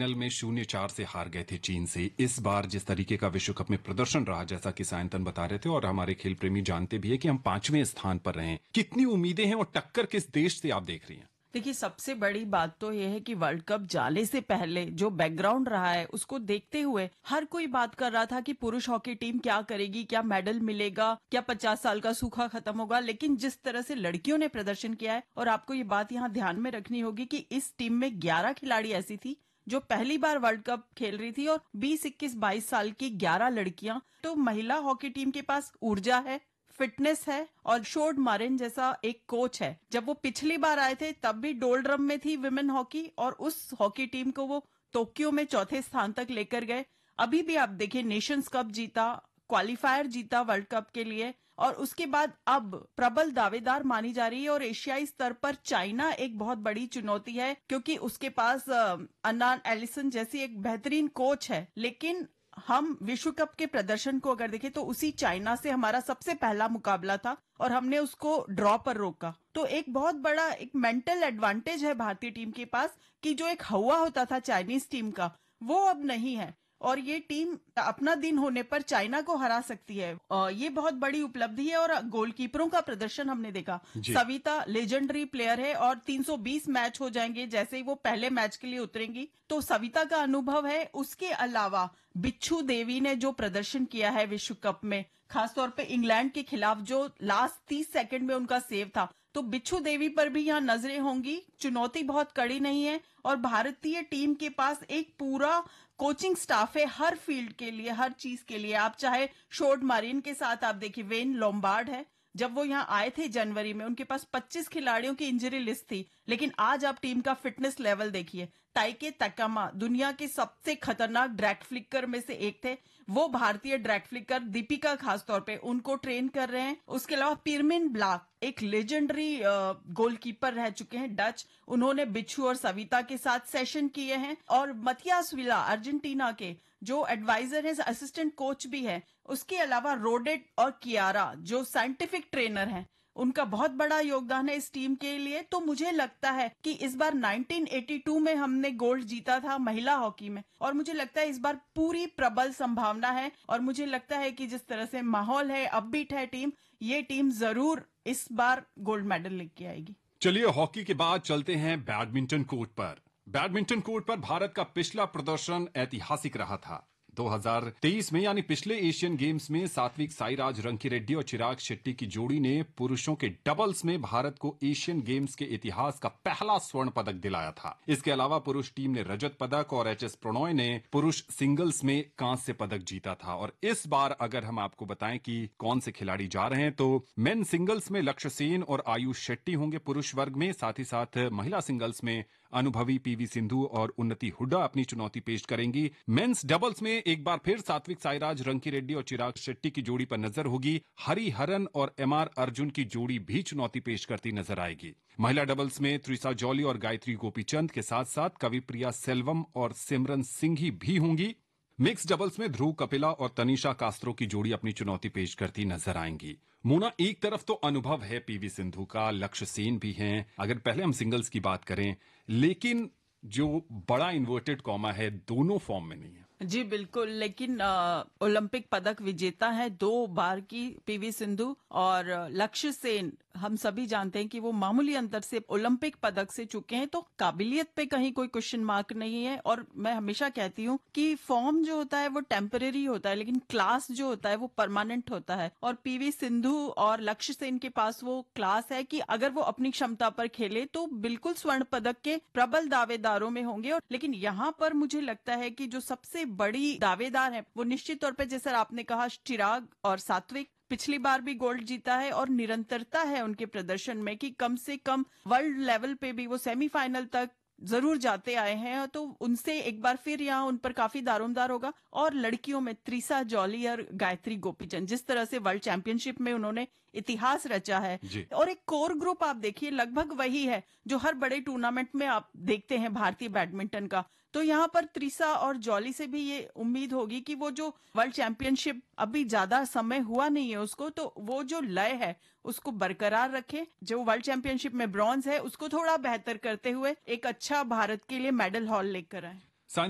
Final में 0-4 से हार गए थे चीन से। इस बार जिस तरीके का विश्व कप में प्रदर्शन रहा, जैसा कि सायंतन बता रहे थे और हमारे खेल प्रेमी जानते भी है कि हम 5वें स्थान पर रहे, कितनी उम्मीदें हैं और टक्कर किस देश से आप देख रही हैं? देखिए, सबसे बड़ी बात तो यह है कि वर्ल्ड कप जाने से पहले जो बैकग्राउंड रहा है उसको देखते हुए हर कोई बात कर रहा था कि पुरुष हॉकी टीम क्या करेगी, क्या मेडल मिलेगा, क्या 50 साल का सूखा खत्म होगा। लेकिन जिस तरह से लड़कियों ने प्रदर्शन किया है, और आपको ये बात यहाँ ध्यान में रखनी होगी कि इस टीम में 11 खिलाड़ी ऐसी थी जो पहली बार वर्ल्ड कप खेल रही थी, और 20, 21, 22 साल की 11 लड़कियां। तो महिला हॉकी टीम के पास ऊर्जा है, फिटनेस है, और शोर्ड मारिन जैसा एक कोच है। जब वो पिछली बार आए थे तब भी डोलड्रम में थी विमेन हॉकी, और उस हॉकी टीम को वो टोक्यो में 4थे स्थान तक लेकर गए। अभी भी आप देखिए, नेशंस कप जीता, क्वालिफायर जीता वर्ल्ड कप के लिए, और उसके बाद अब प्रबल दावेदार मानी जा रही है। और एशियाई स्तर पर चाइना एक बहुत बड़ी चुनौती है, क्योंकि उसके पास अन्नान एलिसन जैसी एक बेहतरीन कोच है। लेकिन हम विश्व कप के प्रदर्शन को अगर देखें तो उसी चाइना से हमारा सबसे पहला मुकाबला था और हमने उसको ड्रॉ पर रोका। तो एक बहुत बड़ा एक मेंटल एडवांटेज है भारतीय टीम के पास, कि जो एक हवा होता था चाइनीज टीम का, वो अब नहीं है, और ये टीम अपना दिन होने पर चाइना को हरा सकती है। ये बहुत बड़ी उपलब्धि है। और गोलकीपरों का प्रदर्शन हमने देखा, सविता लेजेंडरी प्लेयर है, और 320 मैच हो जाएंगे जैसे ही वो पहले मैच के लिए उतरेंगी, तो सविता का अनुभव है। उसके अलावा बिच्छू देवी ने जो प्रदर्शन किया है विश्व कप में, खासतौर पे इंग्लैंड के खिलाफ, जो लास्ट 30 सेकंड में उनका सेव था, तो बिच्छू देवी पर भी यहाँ नजरें होंगी। चुनौती बहुत कड़ी नहीं है, और भारतीय टीम के पास एक पूरा कोचिंग स्टाफ है हर फील्ड के लिए, हर चीज के लिए। आप चाहे शोर्ड मारिन के साथ आप देखिए, वेन लोम्बार्ड है, जब वो यहाँ आए थे जनवरी में उनके पास 25 खिलाड़ियों की इंजरी लिस्ट थी, लेकिन आज आप टीम का फिटनेस लेवल देखिए। ताइके तकामा दुनिया के सबसे खतरनाक ड्रैग फ्लिकर में से एक थे, वो भारतीय ड्रैग फ्लिकर दीपिका खासतौर पे उनको ट्रेन कर रहे हैं। उसके अलावा पिरमिन ब्लाक एक लेजेंडरी गोलकीपर रह चुके हैं, डच, उन्होंने बिच्छू और सविता के साथ सेशन किए हैं। और मथियास विला अर्जेंटीना के जो एडवाइजर है, असिस्टेंट कोच भी है। उसके अलावा रोडेट और कियारा जो साइंटिफिक ट्रेनर हैं, उनका बहुत बड़ा योगदान है इस टीम के लिए। तो मुझे लगता है कि इस बार 1982 में हमने गोल्ड जीता था महिला हॉकी में, और मुझे लगता है इस बार पूरी प्रबल संभावना है। और मुझे लगता है कि जिस तरह से माहौल है, अपबीट है टीम, ये टीम जरूर इस बार गोल्ड मेडल लेके आएगी। चलिए, हॉकी के बाद चलते हैं बैडमिंटन कोर्ट पर। बैडमिंटन कोर्ट पर भारत का पिछला प्रदर्शन ऐतिहासिक रहा था। 2023 में यानी पिछले एशियन गेम्स में सात्विक साईराज रंकीरेड्डी और चिराग शेट्टी की जोड़ी ने पुरुषों के डबल्स में भारत को एशियन गेम्स के इतिहास का पहला स्वर्ण पदक दिलाया था। इसके अलावा पुरुष टीम ने रजत पदक और एच एस प्रणॉय ने पुरुष सिंगल्स में कांस्य पदक जीता था। और इस बार अगर हम आपको बताएं कि कौन से खिलाड़ी जा रहे हैं, तो मेन सिंगल्स में लक्ष्य सेन और आयुष शेट्टी होंगे पुरुष वर्ग में। साथ ही साथ महिला सिंगल्स में अनुभवी पीवी सिंधु और उन्नति हुड्डा अपनी चुनौती पेश करेंगी। मेंस डबल्स में एक बार फिर सात्विक साईराज रंकीरेड्डी और चिराग शेट्टी की जोड़ी पर नजर होगी। हरिहरन और एमआर अर्जुन की जोड़ी भी चुनौती पेश करती नजर आएगी। महिला डबल्स में त्रिसा जॉली और गायत्री गोपीचंद के साथ साथ कविप्रिया सेल्वम और सिमरन सिंघी भी होंगी। मिक्स डबल्स में ध्रुव कपिला और तनिषा कास्त्रो की जोड़ी अपनी चुनौती पेश करती नजर आएंगी। मोना, एक तरफ तो अनुभव है पीवी सिंधु का, लक्ष्य सेन भी हैं, अगर पहले हम सिंगल्स की बात करें, लेकिन जो बड़ा इन्वर्टेड कॉमा है, दोनों फॉर्म में नहीं है। जी बिल्कुल, लेकिन ओलंपिक पदक विजेता है 2 बार की पीवी सिंधु, और लक्ष्य सेन हम सभी जानते हैं कि वो मामूली अंतर से ओलंपिक पदक से चुके हैं, तो काबिलियत पे कहीं कोई क्वेश्चन मार्क नहीं है। और मैं हमेशा कहती हूँ कि फॉर्म जो होता है वो टेम्परेरी होता है, लेकिन क्लास जो होता है वो परमानेंट होता है। और पीवी सिंधु और लक्ष्य सेन के पास वो क्लास है कि अगर वो अपनी क्षमता पर खेले तो बिल्कुल स्वर्ण पदक के प्रबल दावेदारों में होंगे। और लेकिन यहाँ पर मुझे लगता है कि जो सबसे बड़ी दावेदार है वो निश्चित तौर पे, जैसा आपने कहा, चिराग और सात्विक। पिछली बार भी गोल्ड जीता है, और निरंतरता है उनके प्रदर्शन में कि कम से कम वर्ल्ड लेवल पे भी वो सेमीफाइनल तक जरूर जाते आए हैं। तो उनसे एक बार फिर यहाँ उन पर काफी दारोमदार होगा। और लड़कियों में त्रिसा जॉली और गायत्री गोपीचंद, जिस तरह से वर्ल्ड चैंपियनशिप में उन्होंने इतिहास रचा है, और एक कोर ग्रुप आप देखिए लगभग वही है जो हर बड़े टूर्नामेंट में आप देखते हैं भारतीय बैडमिंटन का। तो यहाँ पर त्रिसा और जॉली से भी ये उम्मीद होगी कि वो जो वर्ल्ड चैंपियनशिप, अभी ज्यादा समय हुआ नहीं है उसको, तो वो जो लय है उसको बरकरार रखे, जो वर्ल्ड चैंपियनशिप में ब्रॉन्ज है उसको थोड़ा बेहतर करते हुए एक अच्छा भारत के लिए मेडल हॉल लेकर आए।